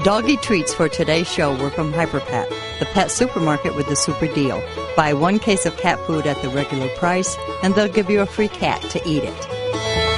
Doggy treats for today's show were from Hyper Pet, the pet supermarket with the super deal. Buy one case of cat food at the regular price, and they'll give you a free cat to eat it.